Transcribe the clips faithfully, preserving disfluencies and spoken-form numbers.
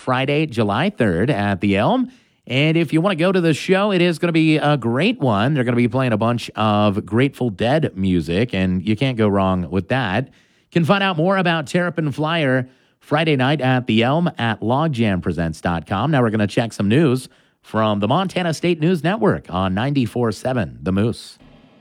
Friday, July third at the Elm. And if you want to go to the show, it is going to be a great one. They're going to be playing a bunch of Grateful Dead music, and you can't go wrong with that. You can find out more about Terrapin Flyer Friday night at the Elm at log jam presents dot com. Now we're going to check some news from the Montana State News Network on ninety-four point seven The Moose.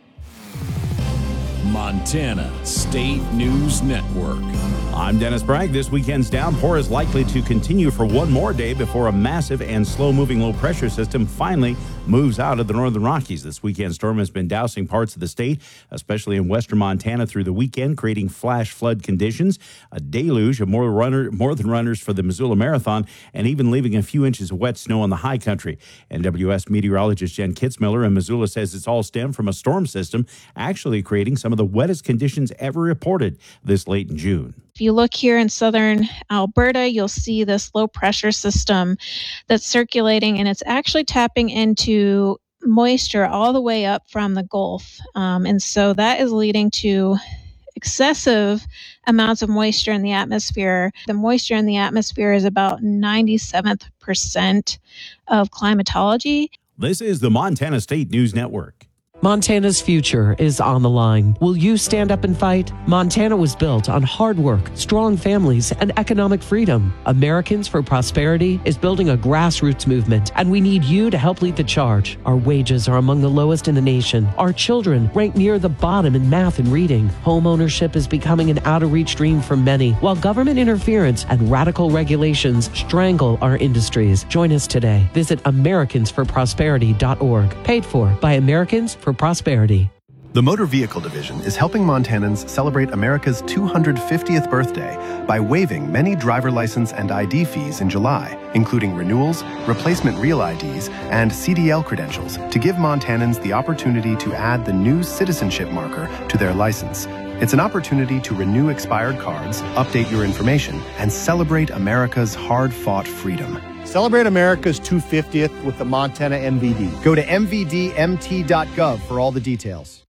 Montana State News Network. I'm Dennis Bragg. This weekend's downpour is likely to continue for one more day before a massive and slow-moving low-pressure system finally moves out of the northern Rockies. This weekend storm has been dousing parts of the state, especially in western Montana through the weekend, creating flash flood conditions, a deluge of more, runner, more than runners for the Missoula Marathon, and even leaving a few inches of wet snow on the high country. N W S meteorologist Jen Kitzmiller in Missoula says it's all stemmed from a storm system actually creating some of the wettest conditions ever reported this late in June. If you look here in southern Alberta, you'll see this low pressure system that's circulating, and it's actually tapping into moisture all the way up from the Gulf. Um, and so that is leading to excessive amounts of moisture in the atmosphere. The moisture in the atmosphere is about ninety-seventh percent of climatology. This is the Montana State News Network. Montana's future is on the line. Will you stand up and fight? Montana was built on hard work, strong families, and economic freedom. Americans for Prosperity is building a grassroots movement, and we need you to help lead the charge. Our wages are among the lowest in the nation. Our children rank near the bottom in math and reading. Home ownership is becoming an out-of-reach dream for many, while government interference and radical regulations strangle our industries. Join us today. Visit Americans for Prosperity dot org. Paid for by Americans for Prosperity. The Motor Vehicle Division is helping Montanans celebrate America's two hundred fiftieth birthday by waiving many driver license and I D fees in July, including renewals, replacement real I Ds, and C D L credentials to give Montanans the opportunity to add the new citizenship marker to their license. It's an opportunity to renew expired cards, update your information, and celebrate America's hard-fought freedom. Celebrate America's two hundred fiftieth with the Montana M V D. Go to m v d m t dot gov for all the details.